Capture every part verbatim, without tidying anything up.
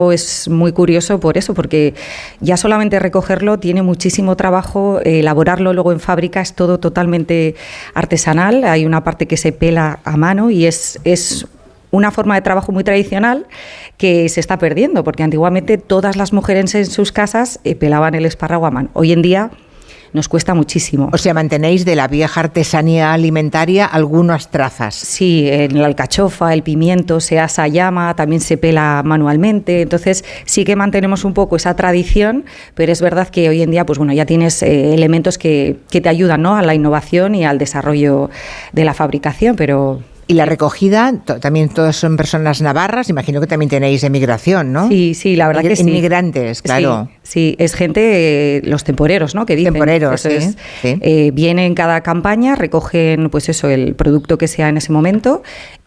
Es muy curioso por eso, porque ya solamente recogerlo tiene muchísimo trabajo, eh, elaborarlo luego en fábrica es todo totalmente artesanal, hay una parte que se pela a mano y es, es una forma de trabajo muy tradicional que se está perdiendo, porque antiguamente todas las mujeres en sus casas eh, pelaban el espárrago a mano. Hoy en día nos cuesta muchísimo. O sea, mantenéis de la vieja artesanía alimentaria algunas trazas. Sí, en la alcachofa, el pimiento se asa a llama, también se pela manualmente, entonces sí que mantenemos un poco esa tradición, pero es verdad que hoy en día pues bueno, ya tienes eh, elementos que, que te ayudan, ¿no?, a la innovación y al desarrollo de la fabricación, pero... Y la recogida, to- también todos son personas navarras, imagino que también tenéis emigración, ¿no? Sí, sí, la verdad que sí. Inmigrantes, claro. Sí, sí, es gente, eh, los temporeros, ¿no?, que dicen. Temporeros, eso sí, es, sí. Eh, vienen cada campaña, recogen, pues eso, el producto que sea en ese momento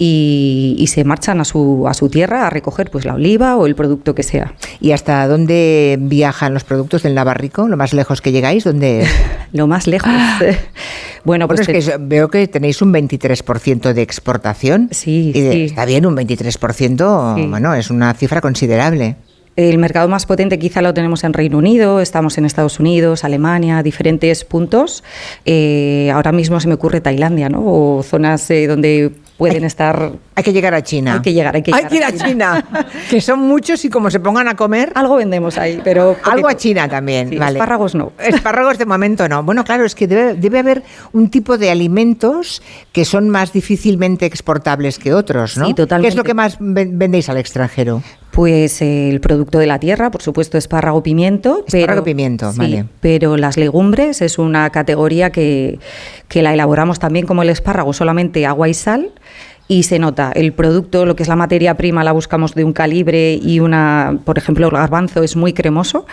y, y se marchan a su, a su tierra a recoger, pues la oliva o el producto que sea. ¿Y hasta dónde viajan los productos del Navarrico? ¿Lo más lejos que llegáis? ¿Dónde? Lo más lejos. Bueno, pues bueno, es que veo que tenéis un veintitrés por ciento de exportación. Sí, y de, sí. Está bien, un veintitrés por ciento, sí. Bueno, es una cifra considerable. El mercado más potente quizá lo tenemos en Reino Unido, estamos en Estados Unidos, Alemania, diferentes puntos. Eh, ahora mismo se me ocurre Tailandia, ¿no?, o zonas eh, donde pueden hay, estar... Hay que llegar a China. Hay que llegar, hay que llegar hay que ir a China. China. Que son muchos y como se pongan a comer... Algo vendemos ahí, pero... Algo a China también, sí, vale. Espárragos no. Espárragos de momento no. Bueno, claro, es que debe, debe haber un tipo de alimentos que son más difícilmente exportables que otros, ¿no? Sí, totalmente. ¿Qué es lo que más vendéis al extranjero? Pues eh, el producto de la tierra, por supuesto, espárrago, pimiento. Espárrago, pero, pimiento, sí, vale. Pero las legumbres es una categoría que, que la elaboramos también como el espárrago, solamente agua y sal. Y se nota, el producto, lo que es la materia prima, la buscamos de un calibre y una, por ejemplo, el garbanzo es muy cremoso.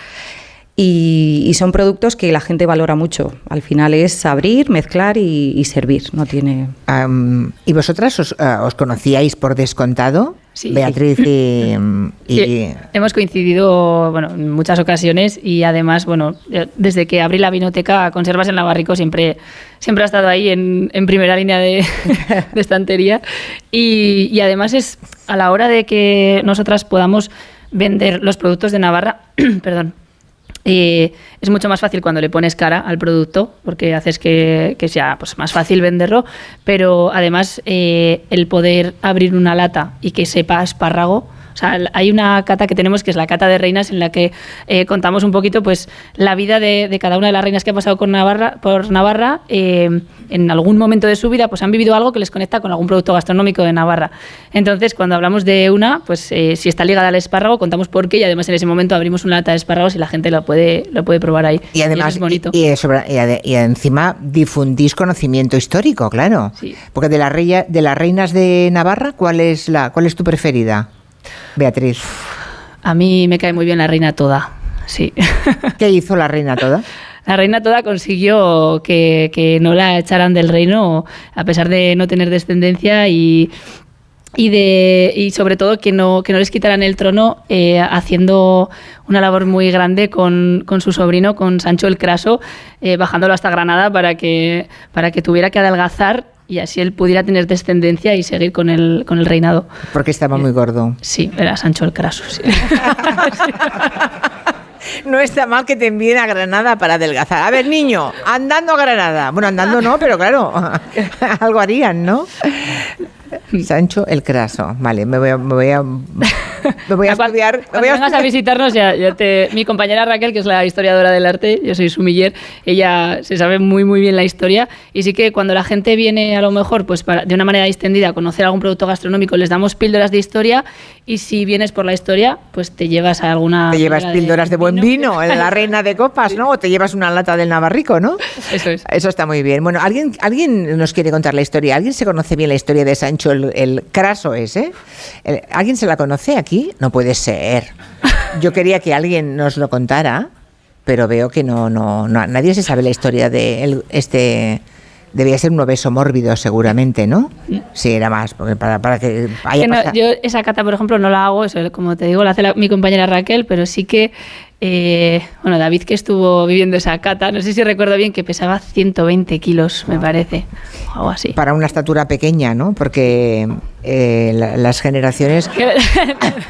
Y, y son productos que la gente valora mucho. Al final es abrir, mezclar y, y servir. No tiene. Um, ¿Y vosotras os, uh, os conocíais por descontado? Sí. Beatriz y, y... Sí, hemos coincidido, bueno, en muchas ocasiones y además, bueno, desde que abrí la vinoteca, Conservas el Navarrico siempre, siempre ha estado ahí en, en primera línea de, de estantería y, y además es a la hora de que nosotras podamos vender los productos de Navarra, perdón, Eh, es mucho más fácil cuando le pones cara al producto porque haces que, que sea pues, más fácil venderlo, pero además eh, el poder abrir una lata y que sepa a espárrago. O sea, hay una cata que tenemos que es la cata de reinas en la que eh, contamos un poquito pues la vida de, de cada una de las reinas que ha pasado con Navarra, por Navarra. Eh, en algún momento de su vida pues han vivido algo que les conecta con algún producto gastronómico de Navarra. Entonces, cuando hablamos de una, pues eh, si está ligada al espárrago, contamos por qué y además en ese momento abrimos una lata de espárragos y la gente lo puede, lo puede probar ahí. Y además, y es bonito. Y, y, sobre, y, ade, y encima difundís conocimiento histórico, claro. Sí. Porque de, la reya, de las reinas de Navarra, ¿cuál es, la, ¿cuál es tu preferida? Beatriz. A mí me cae muy bien la reina toda, sí. ¿Qué hizo la reina toda? La reina toda consiguió que, que no la echaran del reino a pesar de no tener descendencia y, y, de, y sobre todo que no, que no les quitaran el trono eh, haciendo una labor muy grande con, con su sobrino, con Sancho el Craso, eh, bajándolo hasta Granada para que, para que tuviera que adelgazar y así él pudiera tener descendencia y seguir con el, con el reinado. Porque estaba muy gordo. Sí, era Sancho el Craso, sí. No está mal que te envíen a Granada para adelgazar. A ver, niño, andando a Granada. Bueno, andando no, pero claro, algo harían, ¿no? Sancho el Craso. Vale, me voy a... Me voy a Me voy a cual, estudiar. Cuando voy a vengas estudiar. a visitarnos, ya, ya te, mi compañera Raquel, que es la historiadora del arte, yo soy sumiller, ella se sabe muy muy bien la historia y sí que cuando la gente viene a lo mejor pues para, de una manera distendida a conocer algún producto gastronómico, les damos píldoras de historia y si vienes por la historia, pues te llevas a alguna... Te llevas píldoras de, de buen vino, vino la reina de copas, ¿no? O te llevas una lata del Navarrico, ¿no? Eso es. Eso está muy bien. Bueno, ¿alguien, alguien nos quiere contar la historia? ¿Alguien se conoce bien la historia de Sancho el, el Craso ese? El, ¿Alguien se la conoce aquí? No puede ser. Yo quería que alguien nos lo contara, pero veo que no, no, no nadie se sabe la historia de el, este. Debía ser un obeso mórbido, seguramente, ¿no? Sí, era más, porque para, para que haya que no, pasado. Yo esa cata, por ejemplo, no la hago, eso, como te digo, la hace la, mi compañera Raquel, pero sí que, eh, bueno, David, que estuvo viviendo esa cata, no sé si recuerdo bien, que pesaba ciento veinte kilos, me parece, o algo así. Para una estatura pequeña, ¿no? Porque eh, la, las generaciones...